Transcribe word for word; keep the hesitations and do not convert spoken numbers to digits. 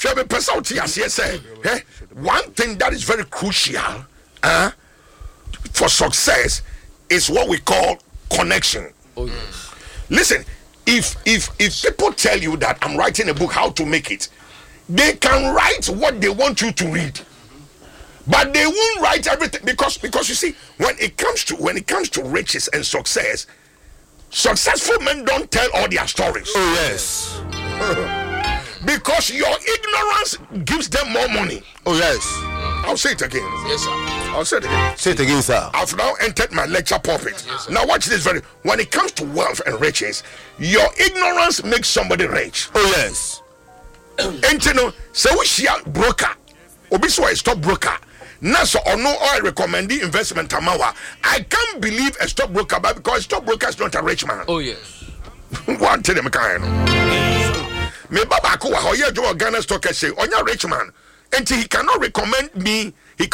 Tell me, person, say, eh? One thing that is very crucial uh, for success is what we call connection. Oh yes. Listen, if if if people tell you that I'm writing a book, how to make it, they can write what they want you to read, but they won't write everything because because you see, when it comes to when it comes to riches and success, successful men don't tell all their stories. Oh yes. Because your ignorance gives them more money. Oh yes. I'll say it again. Yes, sir. I'll say it again. Say it again, sir. I've now entered my lecture pulpit. Yes, now watch this very. When it comes to wealth and riches, your ignorance makes somebody rich. Oh yes. And you know, so we share broker. Obi so a stock broker. Now so or no I recommend the investment tamawa. I can't believe a stock broker, but because a stock broker is not a rich man. Oh yes. One tell them kind. Me baba ko wa ho ye jo Ghana stock exchange. Onya rich man. And he cannot recommend me. He